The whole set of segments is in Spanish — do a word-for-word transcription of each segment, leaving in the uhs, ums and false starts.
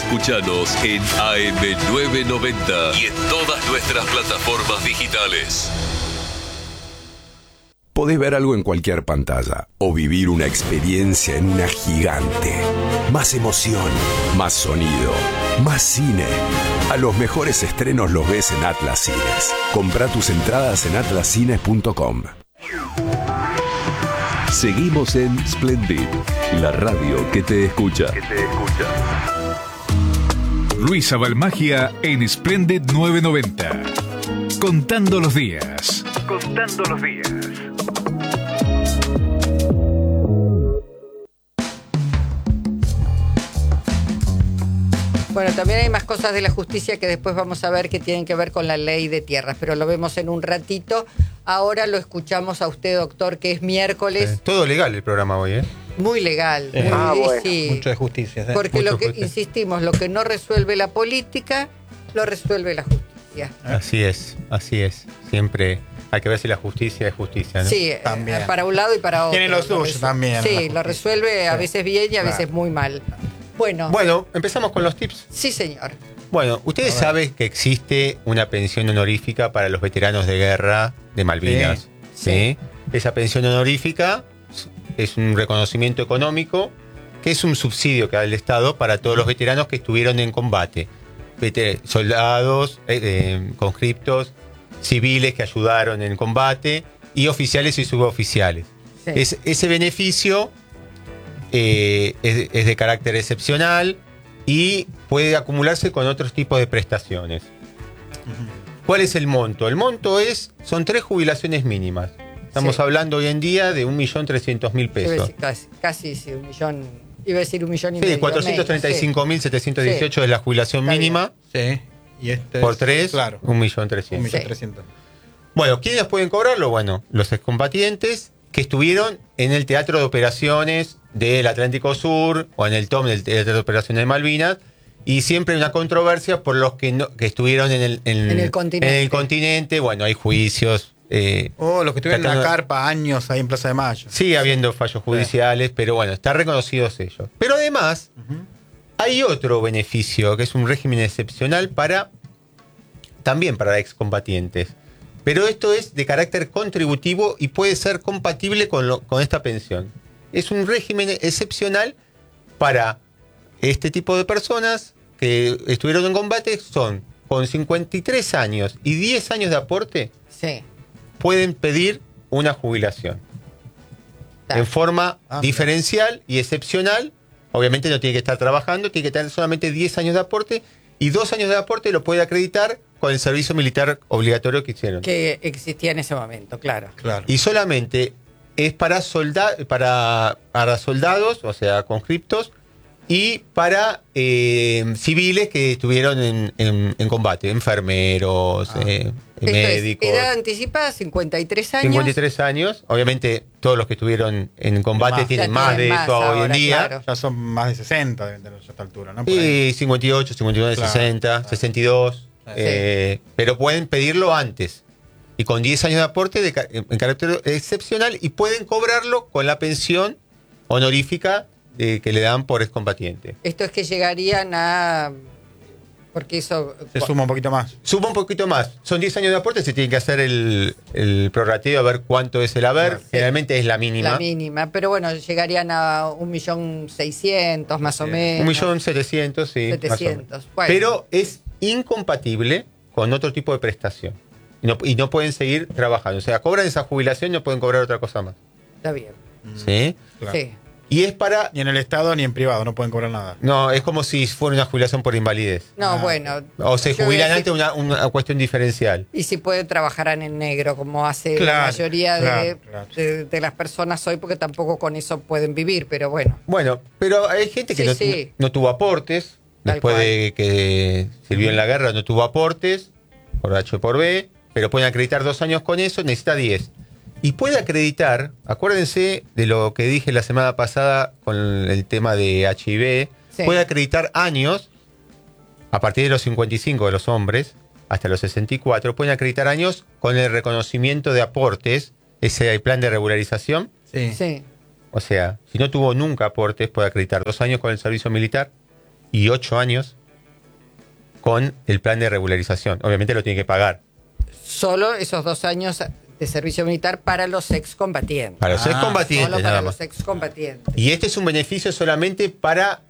Escúchanos en A M novecientos noventa y en todas nuestras plataformas digitales. Podés ver algo en cualquier pantalla o vivir una experiencia en una gigante. Más emoción, más sonido, más cine. A los mejores estrenos los ves en Atlas Cines. Comprá tus entradas en atlas cines punto com. Seguimos en Splendid, la radio que te escucha. Que te escucha. Luisa Balmagia en Splendid novecientos noventa. Contando los días. Contando los días. Bueno, también hay más cosas de la justicia que después vamos a ver que tienen que ver con la ley de tierras, pero lo vemos en un ratito. Ahora lo escuchamos a usted, doctor, que es miércoles. Eh, todo legal el programa hoy, ¿eh? Muy legal. Eh, muy, ah, bueno. sí. Mucho de justicia. ¿eh? Porque Mucho lo que, justicia. insistimos, lo que no resuelve la política, lo resuelve la justicia. Así es, así es. Siempre hay que ver si la justicia es justicia, ¿no? Sí, También. eh, para un lado y para otro. Tiene lo suyo resu- también, Sí, la lo resuelve a Sí. veces bien y a Claro. veces muy mal. Bueno, Bueno, empezamos con los tips. sí, señor. Bueno, ustedes saben que existe una pensión honorífica para los veteranos de guerra de Malvinas. Sí. ¿sí? Esa pensión honorífica es un reconocimiento económico que es un subsidio que da el Estado para todos los veteranos que estuvieron en combate. Veter- soldados, eh, eh, conscriptos, civiles que ayudaron en combate y oficiales y suboficiales. Sí. Es, ese beneficio eh, es, es de carácter excepcional y puede acumularse con otros tipos de prestaciones. ¿Cuál es el monto? El monto es, son tres jubilaciones mínimas. Estamos Sí. hablando hoy en día de un millón trescientos mil Iba a pesos. decir casi, casi sí, un millón. Iba a decir un millón y Sí, medio. cuatrocientos treinta y cinco mil setecientos dieciocho es la jubilación Está mínima. Sí. Y este Por es- tres, Claro. un millón Un trescientos. millón Sí. trescientos. Bueno, ¿quiénes pueden cobrarlo? Bueno, los excombatientes que estuvieron en el Teatro de Operaciones del Atlántico Sur o en el T O M del Teatro de Operaciones de Malvinas. Y siempre hay una controversia por los que, no, que estuvieron en el, en, En el continente. en el continente. Bueno, hay juicios. Eh, Oh, los que estuvieron en la tratando- carpa años ahí en Plaza de Mayo. Sigue habiendo fallos judiciales, pero bueno, están reconocidos ellos. Pero además, hay otro beneficio, que es un régimen excepcional para, también para excombatientes. Pero esto es de carácter contributivo y puede ser compatible con, lo- con esta pensión. Es un régimen excepcional para este tipo de personas que estuvieron en combate, son con cincuenta y tres años y diez años de aporte, Sí. pueden pedir una jubilación. En forma Ah, diferencial y excepcional. Obviamente no tiene que estar trabajando, tiene que tener solamente diez años de aporte y dos años de aporte lo puede acreditar con el servicio militar obligatorio que hicieron. Que existía en ese momento, claro. Claro. Y solamente es para, solda para, para soldados, o sea, conscriptos, y para eh, civiles que estuvieron en, en- en combate, enfermeros, Ah. eh, Esto médicos. es, edad anticipada, cincuenta y tres años. cincuenta y tres años, obviamente todos los que estuvieron en combate Más. tienen Ya más de tienen eso más hoy en ahora, día. claro. Ya son más de sesenta deben tener ya a esta altura, ¿no? Por ahí. Sí, cincuenta y ocho, cincuenta y nueve, Claro, sesenta, claro. sesenta y dos. Sí. eh, pero pueden pedirlo antes. Y con diez años de aporte de, ca- en carácter excepcional y pueden cobrarlo con la pensión honorífica eh, que le dan por excombatiente. Esto es que llegarían a... Porque eso... Se suma un poquito más. Suma un poquito más. Son diez años de aporte, se tiene que hacer el, el prorrateo a ver cuánto es el haber. Claro. Generalmente es la mínima. La mínima, pero bueno, llegarían a un millón seiscientos más o Sí. menos. Un millón setecientos, sí. más o menos. setecientos. Bueno. Pero es incompatible con otro tipo de prestación. Y no, y no pueden seguir trabajando. O sea, cobran esa jubilación y no pueden cobrar otra cosa más. Está bien. ¿Sí? Claro. Sí. Y es para... Ni en el Estado ni en privado, no pueden cobrar nada. No, es como si fuera una jubilación por invalidez. No, Ah. bueno. O se yo jubilan voy a antes decir- una, una cuestión diferencial. Y si pueden trabajarán en negro, como hace la Claro, mayoría de, claro, claro. de- de las personas hoy, porque tampoco con eso pueden vivir, pero bueno. Bueno, pero hay gente que Sí, no, sí. no tuvo aportes. Tal Después cual. de que sirvió en la guerra, no tuvo aportes. Por H o por B. Pero pueden acreditar dos años con eso, necesita diez. Y puede acreditar, acuérdense de lo que dije la semana pasada con el tema de H I V, Sí. puede acreditar años, a partir de los cincuenta y cinco de los hombres, hasta los sesenta y cuatro, pueden acreditar años con el reconocimiento de aportes, ese plan de regularización. Sí. Sí. O sea, si no tuvo nunca aportes, puede acreditar dos años con el servicio militar y ocho años con el plan de regularización. Obviamente lo tiene que pagar. Solo esos dos años de servicio militar para los excombatientes. Para los Ah, excombatientes Solo nada para más. los excombatientes. Y este es un beneficio solamente para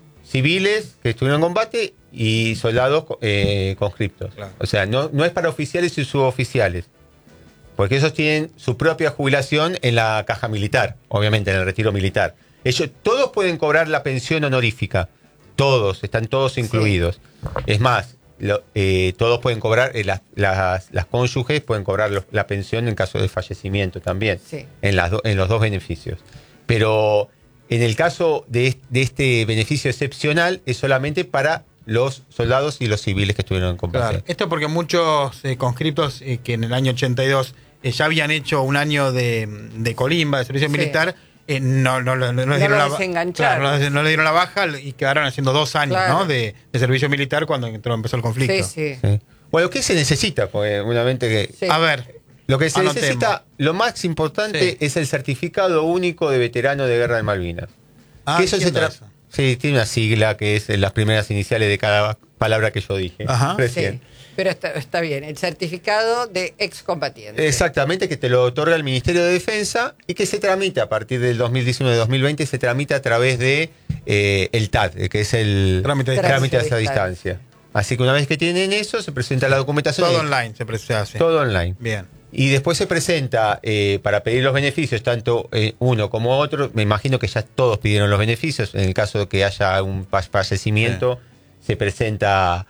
civiles que estuvieron en combate y soldados eh, conscriptos. Claro. O sea, no, no es para oficiales y suboficiales. Porque esos tienen su propia jubilación en la caja militar, obviamente, en el retiro militar. Ellos todos pueden cobrar la pensión honorífica. Todos, están todos incluidos. Es más, lo, eh, todos pueden cobrar, eh, las, las, las cónyuges pueden cobrar los, la pensión en caso de fallecimiento también, Sí. en, las do, en los dos beneficios. Pero en el caso de, de este beneficio excepcional es solamente para los soldados y los civiles que estuvieron en combate. Claro. Esto porque muchos eh, conscriptos eh, que en el año ochenta y dos eh, ya habían hecho un año de, de colimba, de servicio Sí. militar, eh, no, no, no, no, les No dieron lo la ba- desengancharon. claro, no, les- no le dieron la baja y quedaron haciendo dos años, Claro. ¿no? de, de servicio militar cuando entró, empezó el conflicto. Sí, sí. Sí. Bueno, ¿qué se necesita? Porque obviamente que Sí. A ver, lo que se Anotemos. necesita, lo más importante Sí. es el certificado único de veterano de guerra de Malvinas. ah, Que eso se entiendo tra- eso. Sí, tiene una sigla que es las primeras iniciales de cada palabra que yo dije Ajá. recién. Sí. Pero está, está bien, el certificado de excombatiente. Exactamente, que te lo otorga el Ministerio de Defensa y que se tramita a partir del dos mil diecinueve dos mil veinte, se tramita a través de eh, el T A D, que es el Trámite de trámite distancia. a distancia. Así que una vez que tienen eso, se presenta la documentación. Todo y- online se, pre- se hace. Todo online. Bien. Y después se presenta eh, para pedir los beneficios, tanto eh, uno como otro. Me imagino que ya todos pidieron los beneficios. En el caso de que haya un fa- fallecimiento, se presenta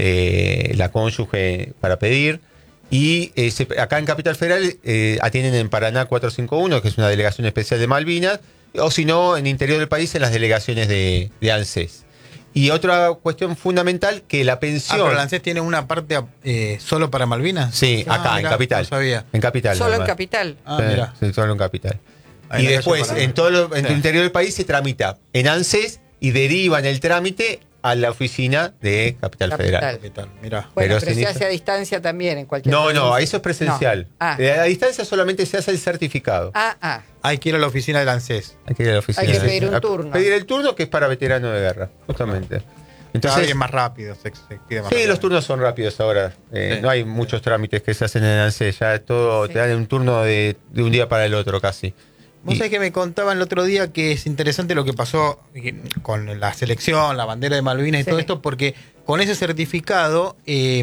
eh, la cónyuge para pedir. Y eh, se- acá en Capital Federal eh, atienden en Paraná cuatrocientos cincuenta y uno, que es una delegación especial de Malvinas, o si no, en el interior del país, en las delegaciones de, de ANSES. Y otra cuestión fundamental, que la Ah, pensión... pero el ANSES tiene una parte eh, solo para Malvinas. Sí, Ah, acá, mirá, en Capital. No sabía. En Capital. Solo nada en más. Capital. Ah, Sí, mirá. sí, solo en Capital. Ahí Y en la después, calle Paraná. en todo lo- en Sí. el interior del país se tramita en ANSES y derivan el trámite a la oficina de Capital, Capital. Federal. Capital, mirá. Bueno, Pero pero, se se inicia- hace a distancia también en cualquier No, no, provincia. eso es presencial. No. Ah, Eh, A distancia solamente se hace el certificado. ah, ah. Hay que ir a la oficina del ANSES. Hay que ir a la oficina. Hay que de- pedir un a- turno. Pedir el turno, que es para veterano de guerra, justamente. Entonces Entonces, es más rápido. Se, se pide más sí, rápido. los turnos son rápidos ahora. Eh, Sí. No hay muchos trámites que se hacen en ANSES. Ya es todo, Sí. te dan un turno de, de un día para el otro casi. Vos Y- sabés que me contaban el otro día que es interesante lo que pasó eh, con la selección, la bandera de Malvinas y Sí. todo esto, porque con ese certificado eh,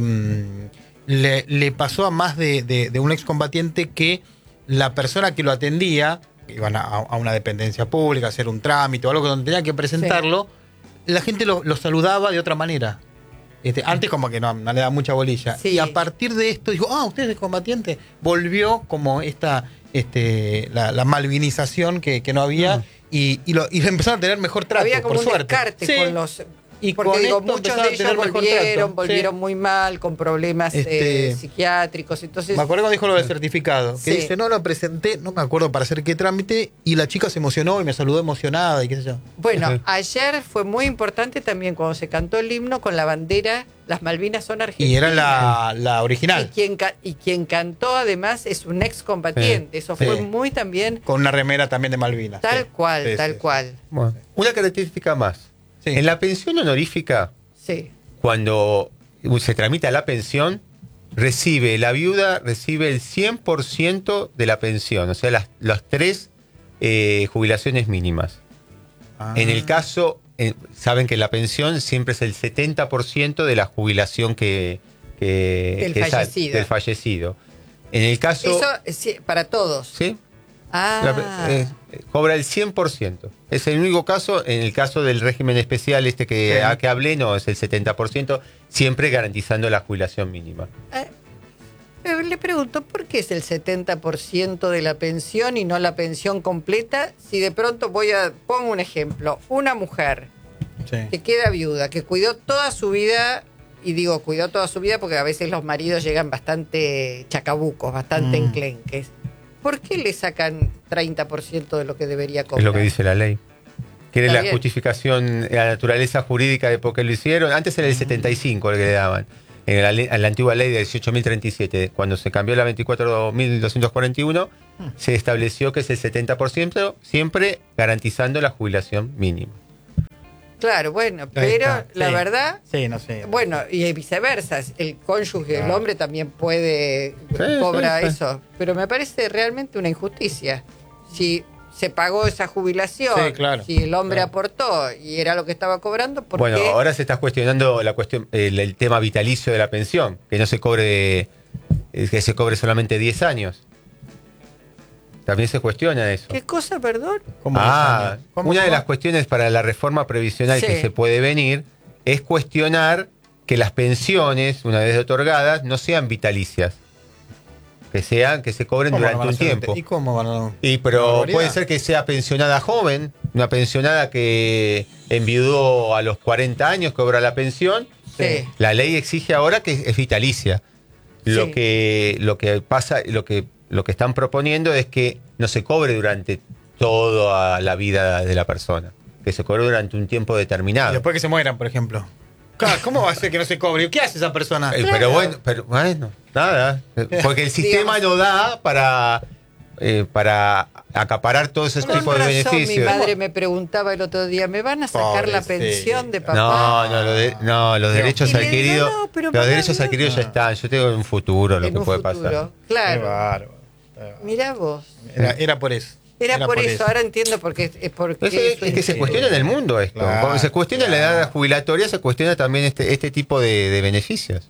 le, le pasó a más de, de- de un excombatiente que la persona que lo atendía, que iban a, a una dependencia pública, a hacer un trámite o algo donde tenía que presentarlo, la gente lo, lo saludaba de otra manera. Este, antes como que no, no le da mucha bolilla. Sí. Y a partir de esto dijo, ah, usted es excombatiente. Volvió como esta, este, la, la malvinización que, que no había Mm. y, y, lo, y lo empezaron a tener mejor trato, Había como por un suerte. descarte Sí. con los... Y porque con digo, esto muchos empezaron de a tener ellos mejor volvieron, trato. volvieron Sí. muy mal, con problemas Este- eh, psiquiátricos. Entonces, Me acuerdo cuando dijo lo del certificado, que Sí. dice, no, lo presenté, no me acuerdo para hacer qué trámite, y la chica se emocionó y me saludó emocionada y qué sé yo. bueno, Ujú. ayer fue muy importante también cuando se cantó el himno con la bandera, las Malvinas son argentinas. Y era la, la Y original, quien, ca- y quien cantó además es un excombatiente. Eso Sí. fue muy también con una remera también de Malvinas. tal Sí. cual, Sí, tal sí, sí. cual. Bueno, una característica más. Sí. En la pensión honorífica, Sí. cuando se tramita la pensión, recibe, la viuda recibe el cien por ciento de la pensión, o sea, las, las tres eh, jubilaciones mínimas. Ah. En el caso, eh, saben que la pensión siempre es el setenta por ciento de la jubilación que, que- Del que sal- fallecido. del fallecido. En el caso... Eso eh, sí, para todos. ¿Sí? Ah, La- eh, cobra el cien por ciento. Es el único caso, en el caso del régimen especial este que, Sí. a que hablé, no, es el setenta por ciento, siempre garantizando la jubilación mínima. eh, eh, le pregunto, ¿por qué es el setenta por ciento de la pensión y no la pensión completa? Si de pronto voy a, pongo un ejemplo, una mujer Sí. que queda viuda, que cuidó toda su vida, y digo cuidó toda su vida porque a veces los maridos llegan bastante chacabucos, bastante Mm. enclenques. ¿Por qué le sacan treinta por ciento de lo que debería cobrar? Es lo que dice la ley. Quiere Está la bien. justificación, la naturaleza jurídica de por qué lo hicieron. Antes era el setenta y cinco el que le daban. En la, ley- en la antigua ley de dieciocho mil treinta y siete, cuando se cambió la veinticuatro mil doscientos cuarenta y uno, se estableció que es el setenta por ciento, siempre garantizando la jubilación mínima. Claro, bueno, Ahí pero está, la sí. verdad, Sí, no sé. bueno, y viceversa, el cónyuge, el hombre también puede, Sí, cobra sí, sí. eso, pero me parece realmente una injusticia. Si se pagó esa jubilación, Sí, claro, si el hombre claro. aportó y era lo que estaba cobrando, ¿por Bueno, qué? ahora se está cuestionando la cuestión, el, el tema vitalicio de la pensión, que no se cobre, eh, que se cobre solamente diez años. También se cuestiona eso. ¿Qué cosa, perdón? ¿Cómo Ah, diez años? ¿Cómo, una de cómo? las cuestiones para la reforma previsional Sí. que se puede venir es cuestionar que las pensiones, una vez otorgadas, no sean vitalicias. Que sean, que se cobren ¿Cómo durante van a un hacer? tiempo. ¿Y cómo van a...? Y pero barbaridad. puede ser que sea pensionada joven, una pensionada que enviudó a los cuarenta años, cobra la pensión. Sí. La ley exige ahora que es vitalicia. Lo Sí. que lo que pasa, lo que lo que están proponiendo es que no se cobre durante toda la vida de la persona, que se cobre durante un tiempo Y determinado. después que se mueran, por ejemplo. Claro, ¿cómo va a ser que no se cobre? ¿Qué hace esa persona? Eh, Claro. Pero bueno, pero bueno, nada, porque el sistema Digamos- no da para eh, para acaparar todos esos Con tipos de razón, mi beneficios. madre me preguntaba el otro día, ¿me van a sacar la Pobrecita. pensión de papá? No, no, lo de- no, los Y derechos le digo, adquiridos, no, pero los mamá, derechos no. adquiridos ya están. Yo tengo un futuro lo En que un puede futuro. pasar. Qué Claro. bárbaro. Mirá vos. Era, era por eso. Era, por, eso. ahora entiendo por qué. Es porque Es, es- es que se cuestiona en el mundo esto. Claro, Cuando se cuestiona la claro. edad jubilatoria, se cuestiona también este, este tipo de, de beneficios.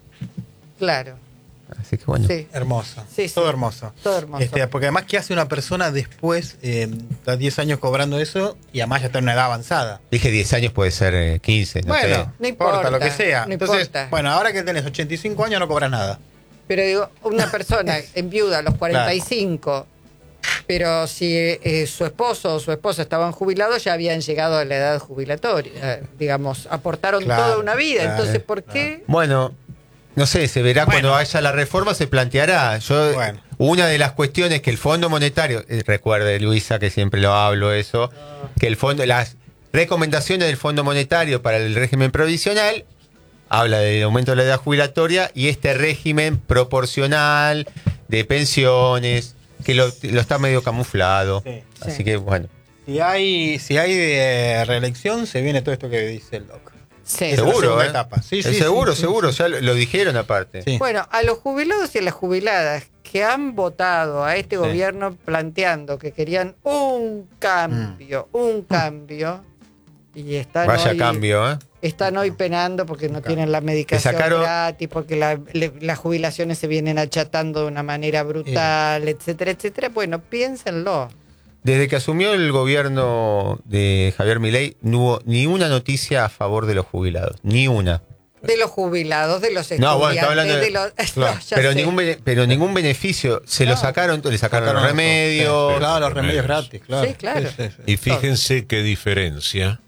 Claro, Así que bueno. sí. Hermoso. Sí, sí. Todo hermoso. Todo hermoso. Este, porque además, ¿qué hace una persona después? Eh, está diez años cobrando eso y además ya está en una edad avanzada. Dije diez años, puede ser eh, quince, no bueno, sé. No importa, lo que sea. no Entonces, importa. bueno, ahora que tenés ochenta y cinco años no cobras nada. Pero digo, una persona en viuda a los cuarenta y cinco, pero si eh, su esposo o su esposa estaban jubilados, ya habían llegado a la edad jubilatoria. Eh, digamos, aportaron Claro, toda una vida. claro, Entonces, ¿por claro. qué? Bueno, no sé, se verá Bueno. cuando haya la reforma, se planteará. Yo, Bueno. una de las cuestiones que el Fondo Monetario, eh, recuerde Luisa que siempre lo hablo eso, que el fondo, las recomendaciones del Fondo Monetario para el régimen provisional habla del aumento de la edad jubilatoria y este régimen proporcional de pensiones, que lo, lo está medio camuflado. Sí. Así Sí. que bueno. Si hay, si hay de reelección, se viene todo esto que dice el doc. Sí. Es la Seguro, segunda ¿eh? etapa. Sí, Eh, sí, seguro, sí, sí, seguro, sí. ya lo, lo dijeron aparte. Sí. Bueno, a los jubilados y a las jubiladas que han votado a este gobierno planteando que querían un cambio, un cambio, y están Vaya hoy, cambio, ¿eh? están hoy penando porque no tienen la medicación sacaron- gratis, porque la- le- las jubilaciones se vienen achatando de una manera brutal, etcétera, etcétera. Bueno, piénsenlo. Desde que asumió el gobierno de Javier Milei, no hubo ni una noticia a favor de los jubilados. Ni una. De los jubilados, de los estudiantes, No, bueno, está hablando de- de los... Claro, No, ya pero, sé. ningún, bene- pero ningún beneficio. Se lo No. sacaron, le sacaron, los Sí, remedios. sí, claro, los remedios Remedios. gratis, claro. Sí, claro. Sí, sí, sí. Y fíjense qué diferencia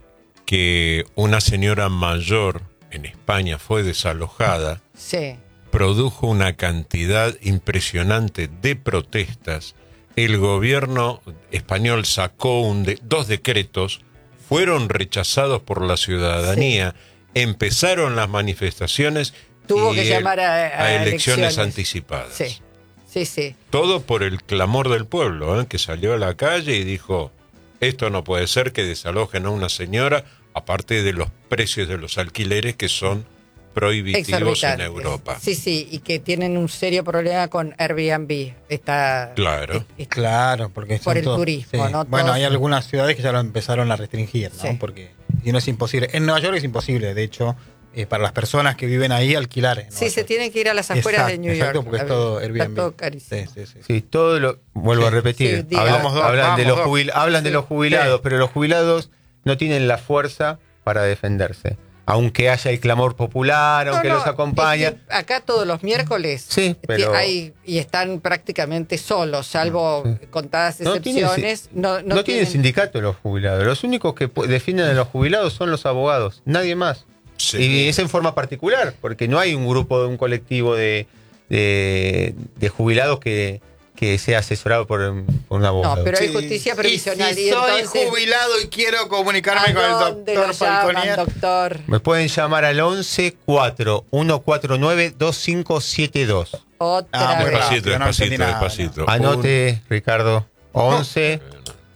que una señora mayor en España fue desalojada, Sí. produjo una cantidad impresionante de protestas. El gobierno español sacó un de- dos decretos, fueron rechazados por la ciudadanía, empezaron las manifestaciones Tuvo y que el- llamar a, a elecciones, elecciones. anticipadas. Sí, sí, sí. Todo por el clamor del pueblo, ¿eh? Que salió a la calle y dijo, esto no puede ser que desalojen a una señora, aparte de los precios de los alquileres que son prohibitivos en Exorbitantes. Europa. Sí, sí, y que tienen un serio problema con Airbnb. Está, Claro. es- es- Claro, porque Por son el todos- turismo, sí. ¿no? Bueno, Todos- hay algunas ciudades que ya lo empezaron a restringir, ¿no? Sí. Porque si no es imposible. En Nueva York es imposible, de hecho, eh, para las personas que viven ahí, alquilar. en Nueva sí, se York. tienen que ir a las afueras Exacto, de New York. exacto, porque es A ver, todo está Airbnb. todo carísimo. Sí, sí, sí. Sí, todo lo. Vuelvo Sí, a repetir. sí, diga. hablan Vamos, Doc, hablan de vamos, los Doc. jubil- hablan de Sí. los jubilados, Sí. pero los jubilados no tienen la fuerza para defenderse. Aunque haya el clamor popular, No, aunque no, los acompaña. es que acá todos los miércoles Sí, pero- hay, y están prácticamente solos, salvo Sí. contadas No tienen, excepciones. si- no, no no tienen sindicato los jubilados. Los únicos que pu- defienden a los jubilados son los abogados, nadie más. Sí. Y es en forma particular, porque no hay un grupo, un colectivo de, de, de jubilados que, que sea asesorado por, por un abogado. No, pero hay Sí. justicia previsional. Y si y soy entonces, jubilado y quiero comunicarme ¿a con el dónde lo doctor llaman, Falconier. doctor? Me pueden llamar al once cuatro uno cuatro nueve dos cinco siete dos. Otra Ah, muy vez. Despacito, rápido, no despacito, entendí nada, despacito. Anote, Ricardo, once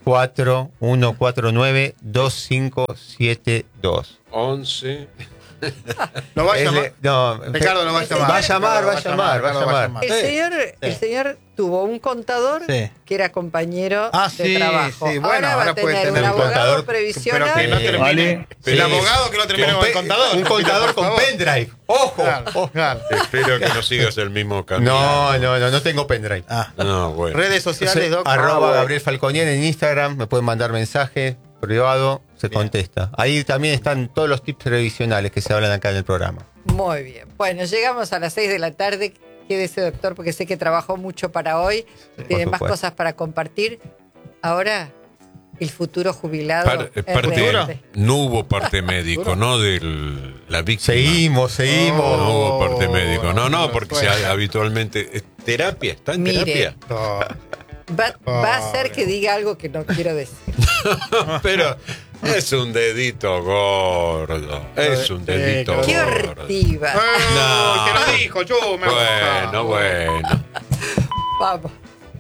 cuatro uno cuatro nueve dos cinco siete dos. once. ¿Lo va a Es llamar? de- no, Ricardo lo va a llamar. Va a llamar, va a llamar, va a Ricardo llamar. El Sí. señor, el señor tuvo un contador Sí. que era compañero Ah, de sí, trabajo. sí. Bueno, ahora va ahora a puede tener un tener un abogado contador, previsional. Pero que no Eh, termine. vale. El Sí. abogado que no termine Con con el pe- contador. Un contador Por con favor. pendrive. ¡Ojo! Claro, claro. Espero que no sigas el mismo camino. No, no, no, no tengo pendrive. Ah. No, bueno. Redes sociales, Entonces, Doc. arroba Ah, Gabriel Falconian en Instagram, me pueden mandar mensaje privado, se Bien. contesta. Ahí también están todos los tips previsionales que se hablan acá en el programa. Muy bien. Bueno, llegamos a las seis de la tarde. Quédese, doctor, porque sé que trabajó mucho para hoy. Tiene por más supuesto. cosas para compartir. Ahora, el futuro jubilado. Par- es parte- rebelde. no hubo parte médico, ¿no? De la víctima. Seguimos, seguimos. No hubo parte médico. No, no, Oh, porque bueno. se ha- habitualmente. ¿es terapia? ¿Está en Mire. terapia? no. Va, va a hacer Pobre. que diga algo que no quiero decir. Pero es un dedito gordo. Es un dedito ¡Qué gordo. hortiva! No. Que lo dijo, yo me Bueno, bueno. Vamos.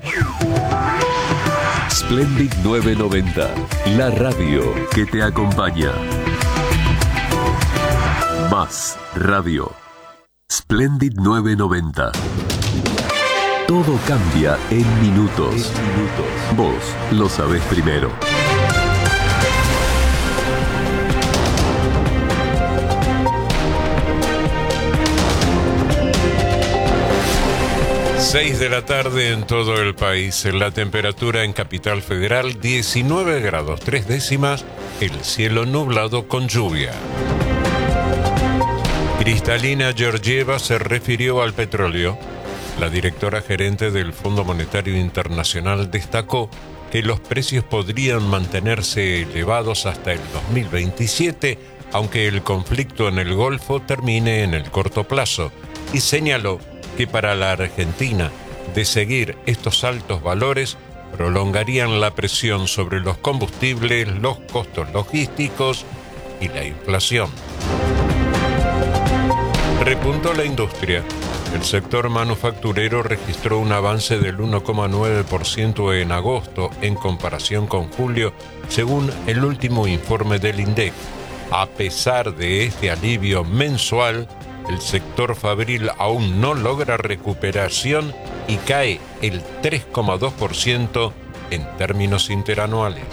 Splendid nueve noventa, la radio que te acompaña. Más radio. Splendid nueve noventa. Todo cambia en minutos. Vos lo sabés primero. seis de la tarde en todo el país. La temperatura en Capital Federal diecinueve grados tres décimas. El cielo nublado con lluvia. Kristalina Georgieva se refirió al petróleo. La directora gerente del Fondo Monetario Internacional destacó que los precios podrían mantenerse elevados hasta el dos mil veintisiete, aunque el conflicto en el Golfo termine en el corto plazo, y señaló que para la Argentina, de seguir estos altos valores, prolongarían la presión sobre los combustibles, los costos logísticos y la inflación. Repuntó la industria. El sector manufacturero registró un avance del uno coma nueve por ciento en agosto en comparación con julio, según el último informe del INDEC. A pesar de este alivio mensual, el sector fabril aún no logra recuperación y cae el tres coma dos por ciento en términos interanuales.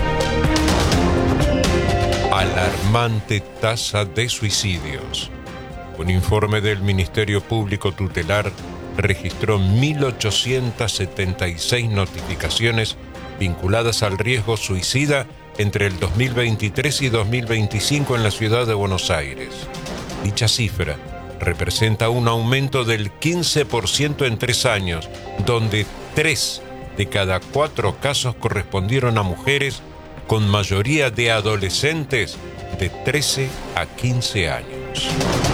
Alarmante tasa de suicidios. Un informe del Ministerio Público Tutelar registró mil ochocientas setenta y seis notificaciones vinculadas al riesgo suicida entre el dos mil veintitrés y dos mil veinticinco en la ciudad de Buenos Aires. Dicha cifra representa un aumento del quince por ciento en tres años, donde tres de cada cuatro casos correspondieron a mujeres, con mayoría de adolescentes de trece a quince años.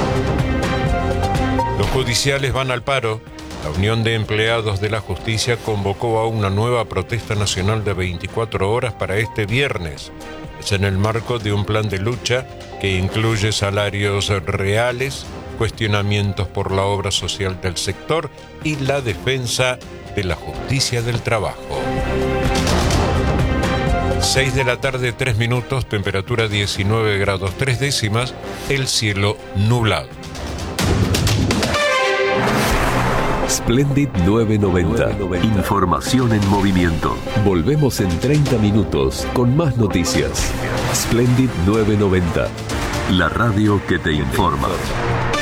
Los judiciales van al paro. La Unión de Empleados de la Justicia convocó a una nueva protesta nacional de veinticuatro horas para este viernes. Es en el marco de un plan de lucha que incluye salarios reales, cuestionamientos por la obra social del sector y la defensa de la justicia del trabajo. seis de la tarde, tres minutos, temperatura diecinueve grados tres décimas, el cielo nublado. Splendid nueve noventa. Información en movimiento. Volvemos en treinta minutos con más noticias. Splendid nueve noventa. La radio que te informa.